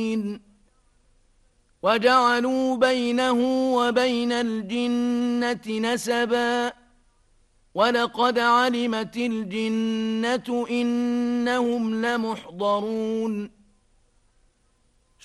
وجعلوا بينه وبين الجنة نسبا ولقد علمت الجنة إنهم لمحضرون